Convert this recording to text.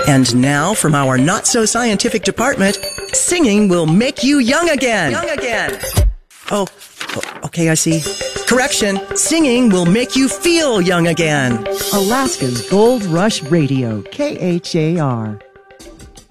And now, from our not-so-scientific department, singing will make you young again. Young again. Oh, okay, I see. Correction, singing will make you feel young again. Alaska's Gold Rush Radio, KHAR.